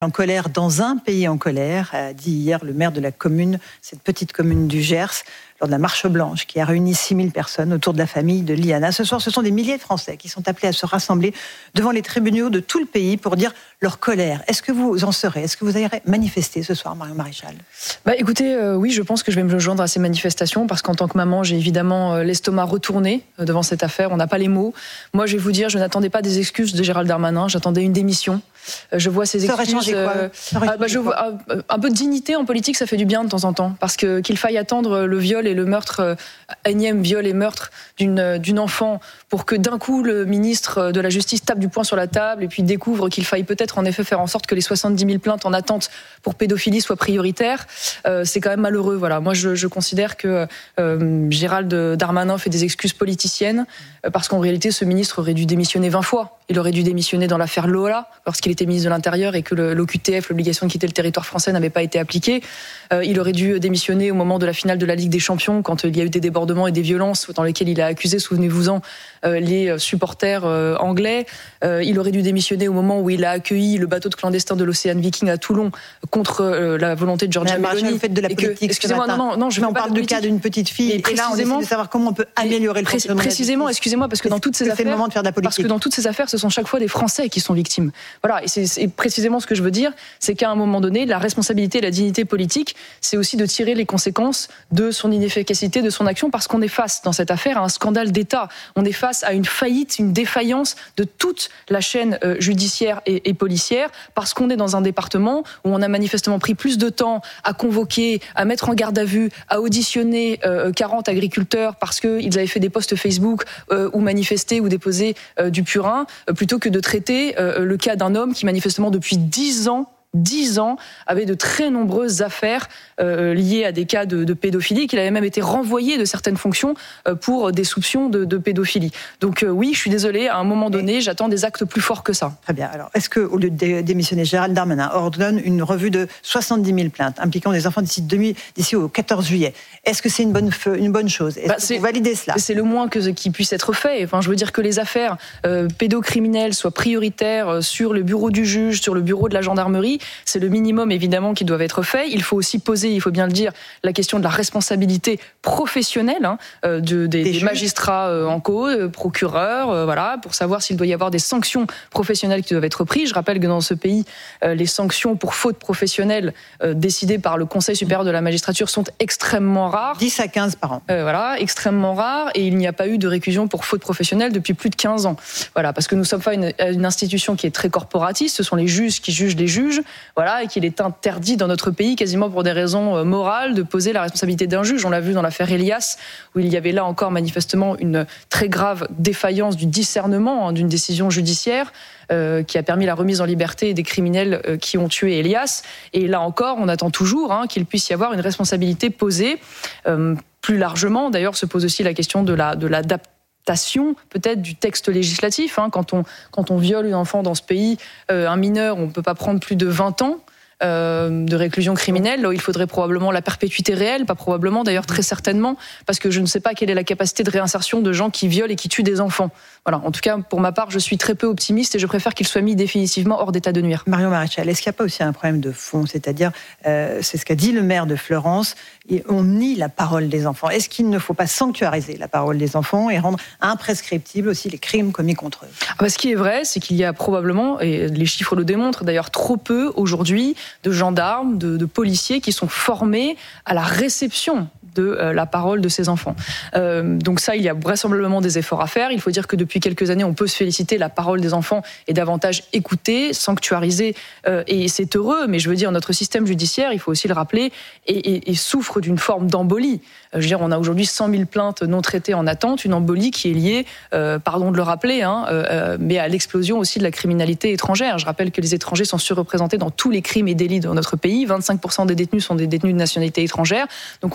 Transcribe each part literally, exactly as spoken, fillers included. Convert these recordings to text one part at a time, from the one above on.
En colère dans un pays en colère, a dit hier le maire de la commune, cette petite commune du Gers, lors de la marche blanche qui a réuni six mille personnes autour de la famille de Liana. Ce soir, ce sont des milliers de Français qui sont appelés à se rassembler devant les tribunaux de tout le pays pour dire leur colère. Est-ce que vous en serez ? Est-ce que vous allez manifester ce soir, Marion Maréchal ? Bah, écoutez, euh, oui, je pense que je vais me rejoindre à ces manifestations parce qu'en tant que maman, j'ai évidemment euh, l'estomac retourné euh, devant cette affaire. On n'a pas les mots. Moi, je vais vous dire, je n'attendais pas des excuses de Gérald Darmanin, j'attendais une démission. Euh, je vois ces excuses. Ça aurait changé quoi ? euh, Ça aurait ah, bah, je vois, euh, un peu de dignité en politique, ça fait du bien de temps en temps, parce que qu'il faille attendre le viol et le meurtre, euh, énième viol et meurtre d'une d'une enfant, pour que d'un coup le ministre de la Justice tape du poing sur la table et puis découvre qu'il faille peut-être en effet faire en sorte que les soixante-dix mille plaintes en attente pour pédophilie soient prioritaires, euh, c'est quand même malheureux. Voilà, moi je, je considère que euh, Gérald Darmanin fait des excuses politiciennes, euh, parce qu'en réalité ce ministre aurait dû démissionner vingt fois. Il aurait dû démissionner dans l'affaire Lola lorsqu'il était ministre de l'Intérieur et que le, l'O Q T F, l'obligation de quitter le territoire français, n'avait pas été appliquée. Euh, il aurait dû démissionner au moment de la finale de la Ligue des Champions, quand il y a eu des débordements et des violences dans lesquels il a accusé, souvenez-vous-en, euh, les supporters euh, anglais. Euh, il aurait dû démissionner au moment où il a accueilli le bateau de clandestins de l'Océan Viking à Toulon contre euh, la volonté de Giorgia Meloni. Vous faites de la politique. Que, excusez-moi, non, non, non, je mais on parle du cas d'une petite fille. Et là, on essaie de savoir comment on peut améliorer le fonctionnement. Précisément, excusez-moi, parce que dans toutes ces affaires, c'est le moment de faire de la politique. Parce que dans toutes ces affaires, ce sont chaque fois des Français qui sont victimes. Voilà, et c'est, c'est précisément ce que je veux dire, c'est qu'à un moment donné, la responsabilité et la dignité politique, c'est aussi de tirer les conséquences de son inefficacité, de son action, parce qu'on est face dans cette affaire à un scandale d'État. On est face à une faillite, une défaillance de toute la chaîne euh, judiciaire et, et policière, parce qu'on est dans un département où on a manifestement pris plus de temps à convoquer, à mettre en garde à vue, à auditionner euh, quarante agriculteurs parce qu'ils avaient fait des posts Facebook euh, ou manifesté ou déposé euh, du purin, euh, plutôt que de traiter euh, le cas d'un homme qui manifestement depuis dix ans dix ans, avait de très nombreuses affaires euh, liées à des cas de, de pédophilie, qu'il avait même été renvoyé de certaines fonctions euh, pour des soupçons de, de pédophilie. Donc euh, oui, je suis désolée, à un moment donné, j'attends des actes plus forts que ça. Très bien. Alors, est-ce qu'au lieu de démissionner, Gérald Darmanin ordonne une revue de soixante-dix mille plaintes impliquant des enfants d'ici, demi, d'ici au quatorze juillet ? Est-ce que c'est une bonne, une bonne chose ? Est-ce bah, que c'est, vous validez cela ? C'est le moins que, qui puisse être fait. Enfin, je veux dire que les affaires euh, pédocriminelles soient prioritaires sur le bureau du juge, sur le bureau de la gendarmerie. C'est le minimum, évidemment, qui doit être fait. Il faut aussi poser, il faut bien le dire, la question de la responsabilité professionnelle hein, de, des, des, des magistrats euh, en cause, euh, procureurs, euh, voilà, pour savoir s'il doit y avoir des sanctions professionnelles qui doivent être prises. Je rappelle que dans ce pays, euh, les sanctions pour faute professionnelle euh, décidées par le Conseil supérieur de la magistrature sont extrêmement rares. dix à quinze par an. Euh, voilà, extrêmement rares. Et il n'y a pas eu de réclusion pour faute professionnelle depuis plus de quinze ans. Voilà, parce que nous sommes face à une, à une institution qui est très corporatiste. Ce sont les juges qui jugent les juges. Voilà, et qu'il est interdit dans notre pays, quasiment pour des raisons morales, de poser la responsabilité d'un juge. On l'a vu dans l'affaire Elias, où il y avait là encore manifestement une très grave défaillance du discernement hein, d'une décision judiciaire euh, qui a permis la remise en liberté des criminels euh, qui ont tué Elias. Et là encore, on attend toujours hein, qu'il puisse y avoir une responsabilité posée. Euh, plus largement, d'ailleurs, se pose aussi la question de la de l'adaptation peut-être du texte législatif. Hein, quand on quand on viole une enfant dans ce pays, euh, un mineur, on ne peut pas prendre plus de vingt ans. Euh, de réclusion criminelle, là où il faudrait probablement la perpétuité réelle, pas probablement, d'ailleurs très certainement, parce que je ne sais pas quelle est la capacité de réinsertion de gens qui violent et qui tuent des enfants. Voilà. En tout cas, pour ma part, je suis très peu optimiste et je préfère qu'ils soient mis définitivement hors d'état de nuire. Marion Maréchal, est-ce qu'il n'y a pas aussi un problème de fond ? C'est-à-dire, euh, c'est ce qu'a dit le maire de Fleurance, et on nie la parole des enfants. Est-ce qu'il ne faut pas sanctuariser la parole des enfants et rendre imprescriptibles aussi les crimes commis contre eux ? Ah bah, ce qui est vrai, c'est qu'il y a probablement, et les chiffres le démontrent d'ailleurs, trop peu aujourd'hui de gendarmes, de, de policiers qui sont formés à la réception de euh, la parole de ces enfants. Euh, donc ça, il y a vraisemblablement des efforts à faire. Il faut dire que depuis quelques années, on peut se féliciter, la parole des enfants est davantage écoutée, sanctuarisée, euh, et c'est heureux, mais je veux dire, notre système judiciaire, il faut aussi le rappeler, et, et, et souffre d'une forme d'embolie. Je veux dire, on a aujourd'hui cent mille plaintes non traitées en attente, une embolie qui est liée, euh, pardon de le rappeler, hein, euh, mais à l'explosion aussi de la criminalité étrangère. Je rappelle que les étrangers sont surreprésentés dans tous les crimes et délits de notre pays. vingt-cinq pour cent des détenus sont des détenus de nationalité étrangère. Donc on est là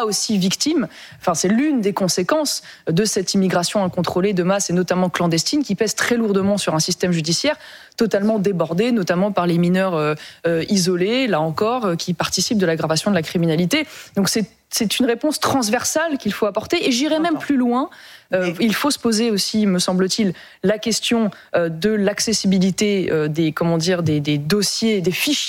aussi victimes. Enfin, c'est l'une des conséquences de cette immigration incontrôlée de masse et notamment clandestine qui pèse très lourdement sur un système judiciaire totalement débordé, notamment par les mineurs euh, euh, isolés, là encore, euh, qui participent de l'aggravation de la criminalité. Donc c'est C'est une réponse transversale qu'il faut apporter. Et j'irai même plus loin. Euh, il faut se poser aussi, me semble-t-il, la question euh, de l'accessibilité euh, des, comment dire, des, des dossiers, des fichiers